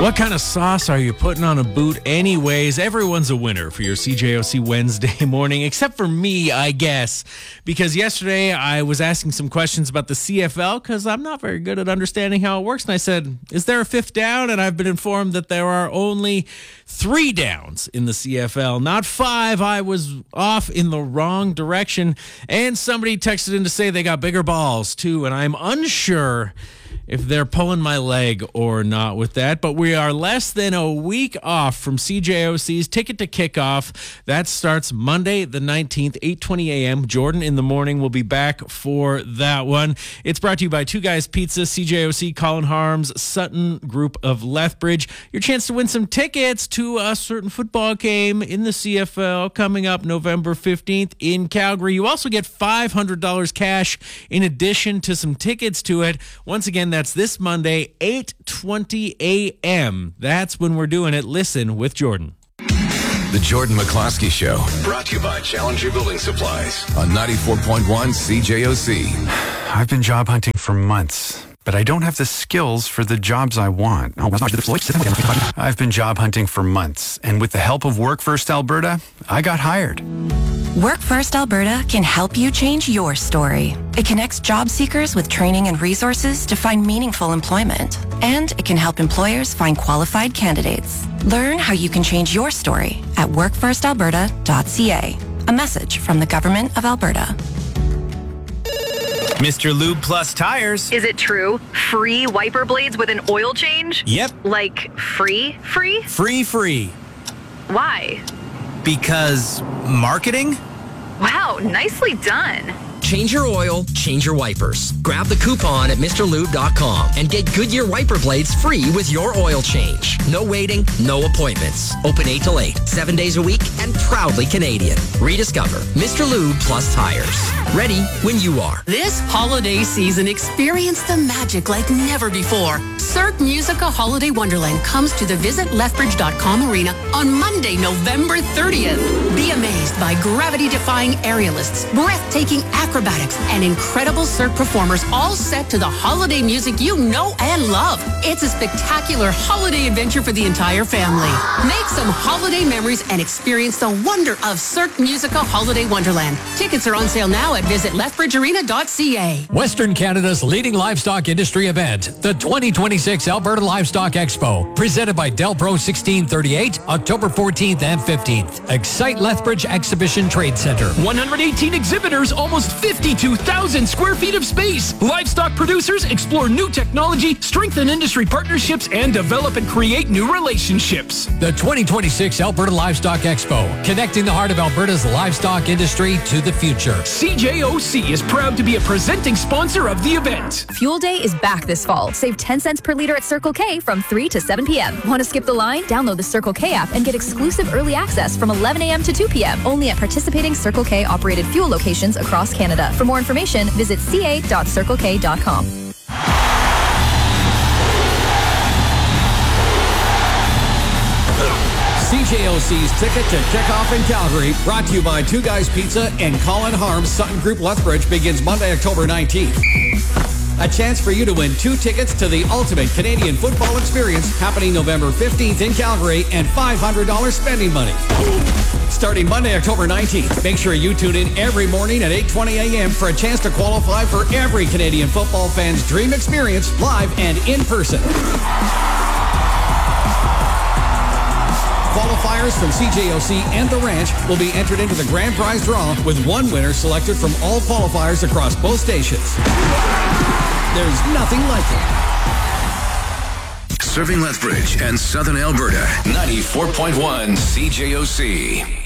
What kind of sauce are you putting on a boot anyways? Everyone's a winner for your CJOC Wednesday morning, except for me, I guess. Because yesterday I was asking some questions about the CFL because I'm not very good at understanding how it works. And I said, is there a fifth down? And I've been informed that there are only 3 downs in the CFL, not 5. I was off in the wrong direction. And somebody texted in to say they got bigger balls too. And I'm unsure if they're pulling my leg or not with that. But we are less than a week off from CJOC's Ticket to Kickoff. That starts Monday the 19th, 8:20 a.m. Jordan in the morning will be back for that one. It's brought to you by Two Guys Pizza, CJOC, Colin Harms, Sutton Group of Lethbridge. Your chance to win some tickets to a certain football game in the CFL coming up November 15th in Calgary. You also get $500 cash in addition to some tickets to it. Once again, that's this Monday, 8:20 a.m. That's when we're doing it. Listen with Jordan. The Jordan McCloskey Show. Brought to you by Challenger Building Supplies on 94.1 CJOC. I've been job hunting for months, but I don't have the skills for the jobs I want. I've been job hunting for months, and with the help of Work First Alberta, I got hired. Work First Alberta can help you change your story. It connects job seekers with training and resources to find meaningful employment. And it can help employers find qualified candidates. Learn how you can change your story at workfirstalberta.ca. A message from the Government of Alberta. Mr. Lube Plus Tires. Is it true? Free wiper blades with an oil change? Yep. Like free? Free. Why? Because marketing? Wow, nicely done. Change your oil, change your wipers. Grab the coupon at MrLube.com and get Goodyear wiper blades free with your oil change. No waiting, no appointments. Open 8 till 8, 7 days a week, and proudly Canadian. Rediscover Mr. Lube Plus Tires. Ready when you are. This holiday season, experience the magic like never before. Cirque Musica Holiday Wonderland comes to the visitlethbridge.com arena on Monday, November 30th. Be amazed by gravity-defying aerialists, breathtaking acrobatics, and incredible Cirque performers all set to the holiday music you know and love. It's a spectacular holiday adventure for the entire family. Make some holiday memories and experience the wonder of Cirque Musica Holiday Wonderland. Tickets are on sale now at visitlethbridgearena.ca. Western Canada's leading livestock industry event, the 2026 Alberta Livestock Expo, presented by Delpro 1638, October 14th and 15th. Excite Lethbridge Exhibition Trade Center. 118 exhibitors, almost 52,000 square feet of space. Livestock producers explore new technology, strengthen industry partnerships, and develop and create new relationships. The 2026 Alberta Livestock Expo, connecting the heart of Alberta's livestock industry to the future. CJOC is proud to be a presenting sponsor of the event. Fuel Day is back this fall. Save 10 cents per liter at Circle K from 3 to 7 p.m. Want to skip the line? Download the Circle K app and get exclusive early access from 11 a.m. to 2 p.m. Only at participating Circle K operated fuel locations across Canada. For more information, visit ca.circlek.com. CJOC's Ticket to Kickoff in Calgary, brought to you by Two Guys Pizza and Colin Harms, Sutton Group Lethbridge, begins Monday, October 19th. A chance for you to win 2 tickets to the ultimate Canadian football experience happening November 15th in Calgary and $500 spending money. Starting Monday, October 19th. Make sure you tune in every morning at 8:20 a.m. for a chance to qualify for every Canadian football fan's dream experience, live and in person. Qualifiers from CJOC and The Ranch will be entered into the grand prize draw with one winner selected from all qualifiers across both stations. There's nothing like it. Serving Lethbridge and Southern Alberta, 94.1 CJOC.